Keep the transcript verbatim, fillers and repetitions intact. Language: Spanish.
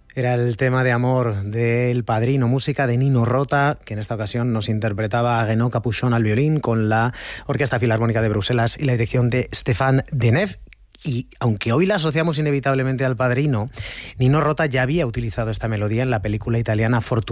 Era el tema de amor del Padrino, música de Nino Rota, que en esta ocasión nos interpretaba a Guénot Capuchon al violín con la Orquesta Filarmónica de Bruselas y la dirección de Stéphane Deneuve. Y aunque hoy la asociamos inevitablemente al Padrino, Nino Rota ya había utilizado esta melodía en la película italiana Fortuna.